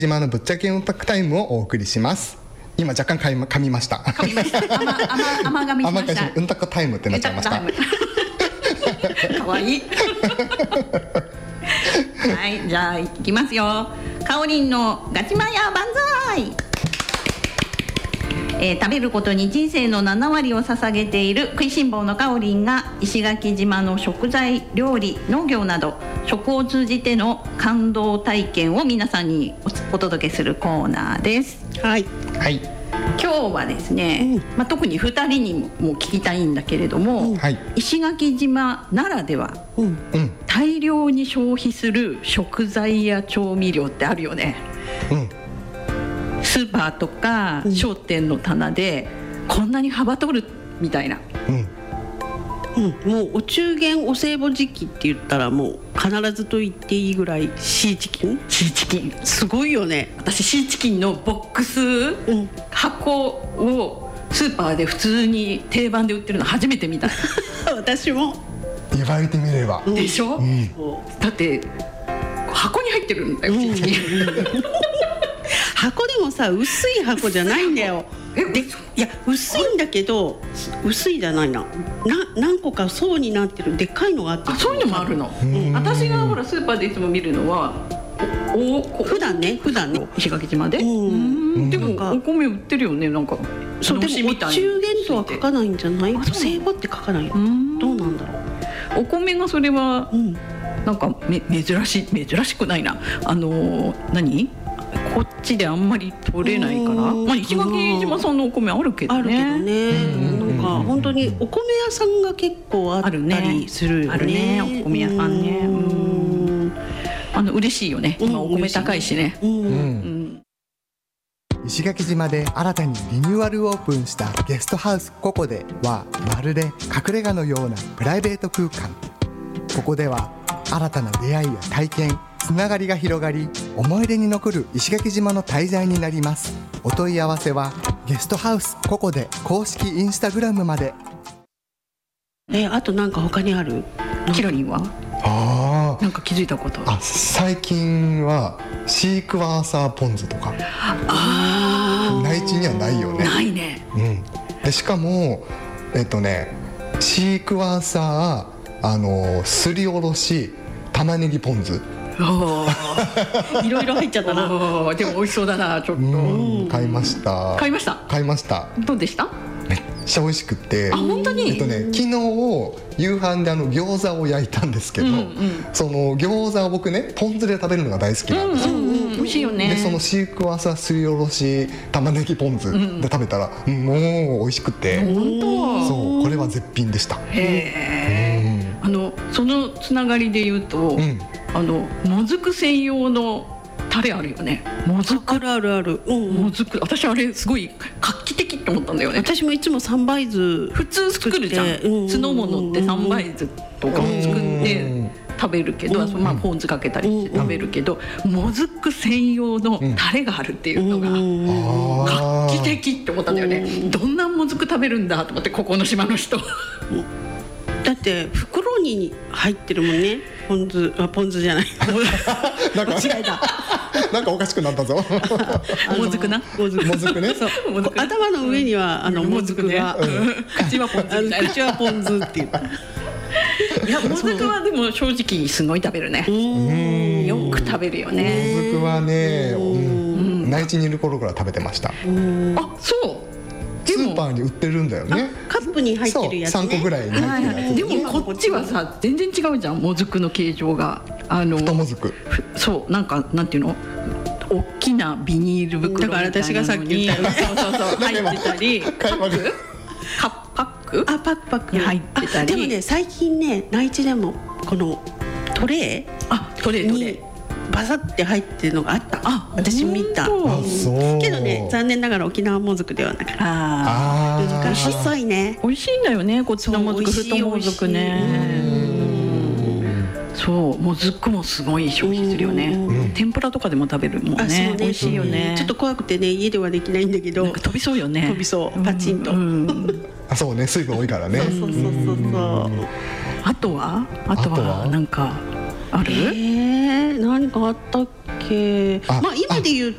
島のぶっちゃけうんたくタイムをお送りします。今若干噛みました。 甘噛みしました。 うんたくタイムってなっちゃいました。かわいい。はい、じゃあいきますよ。かおりんのガチマヤ万歳。食べることに人生の7割を捧げている食いしん坊のかおりんが石垣島の食材、料理、農業など食を通じての感動体験を皆さんにお届けするコーナーです。 はい、 はい、 今日はですね、特に2人にも聞きたいんだけれども、石垣島ならでは、大量に消費する食材や調味料ってあるよね。スーパーとか商店の棚でこんなに幅取るみたいな、 もうお中元お歳暮時期って言ったらもう必ずと言っていいぐらいシーチキンすごいよね。 私シーチキンのボックス、箱をスーパーで普通に定番で売ってるの初めて見た。 私も言われてみればでしょ、だって箱に入ってるんだよ、シーチキン。 箱でもさ、薄い箱じゃないんだよ。いや薄いんだけど、薄いじゃないな、何個か層になってるでっかいのがあって、 そういうのもあるの。私がほらスーパーでいつも見るのは普段ね石垣島で、でもお米売ってるよね。なんかそう、でもお中元とは書かないんじゃない？お歳暮って書かない。どうなんだろう。 お米がそれはなんか珍しくないな。何？こっちであんまり取れないから、石垣島さんのお米あるけどね。 なんか本当にお米屋さんが結構あったりするよね。 あるね、お米屋さんね。嬉しいよね。今お米高いしね。 石垣島で新たにリニューアルオープンしたゲストハウスココデは、まるで隠れ家のようなプライベート空間。ここでは新たな出会いや体験、つながりが広がり、思い出に残る石垣島の滞在になります。お問い合わせはゲストハウスココデ公式インスタグラムまで。 あとなんか他にある？ キラリンはなんか気づいたこと？ 最近はシークワーサーポン酢とか。内地にはないよね。 ないね。 でしかもシークワーサー、すりおろし玉ねぎポン酢。 いろいろ入っちゃったな。 でも美味しそうだな。ちょっと買いました。 どうでした？ めっちゃ美味しくて。 本当に？ 昨日夕飯で餃子を焼いたんですけど、その餃子を僕ね、ポン酢で食べるのが大好きなんですよ。 美味しいよね。 でそのシークワーサーすりおろし玉ねぎポン酢で食べたら、もう美味しくて、そう、これは絶品でした。 そのつながりで言うと、もずく専用のタレあるよね。もずくある。 もずく、私あれすごい画期的って思ったんだよね。 私もいつも三杯酢普通作るじゃん。酢の物って三杯酢とかを作って食べるけど、ポン酢かけたりして食べるけど、もずく専用のタレがあるっていうのが画期的って思ったんだよね。どんなもずく食べるんだと思って、ここの島の人。 だって袋に入ってるもんね。ポン酢じゃない。 なんか間違えた。なんかおかしくなったぞ。 もずくな。もずくね。そう。頭の上にはもずくが、 口はポン酢みたいな。 口はポン酢っていう。 いや、もずくはでも正直すごい食べるね。よく食べるよね。 もずくはね、内地にいる頃から食べてました。 そう。 スーパーに売ってるんだよね。 カップに入ってるやつね。 3個ぐらいに入ってるやつ。 でもこっちはさ、全然違うじゃん。もずくの形状が太もずく。そう、 なんていうの、大きなビニール袋みたいなのに、 だから私がさっき言ったよ。 そう入ってたり、パックに入ってたり。 でもね、最近ね、内地でもこのトレーにバサって入ってるのがあった。私見た。けどね、残念ながら沖縄もずくではなかった。細いね。 美味しいんだよね、こっちのもずく。太もずくね。そう、もずくもすごい消費するよね。天ぷらとかでも食べるもんね。美味しいよね。 ちょっと怖くてね、家ではできないんだけど、 なんか飛びそうよね。 飛びそう、パチンと。 そうね、水分多いからね。 そう。 あとはなんかある？ 何かあったっけ。まあ今で言う